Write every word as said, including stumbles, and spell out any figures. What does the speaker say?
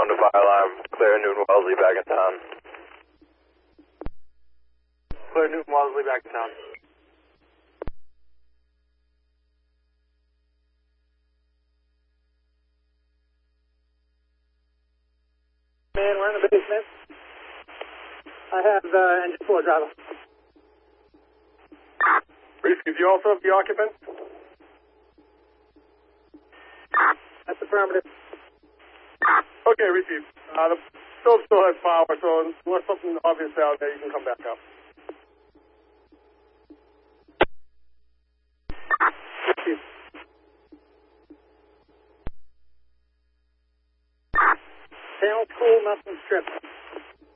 one to fire alarm. Clear Newton Wellesley back in town. Clear Newton Wellesley back in town. Man, we're in the basement. I have uh, engine four driver. Reese, do you also have the occupant? That's affirmative. Okay, receive. Uh, the stove still has power, so unless something obvious out there, you can come back up. Receive. Panel cool, nothing stripped.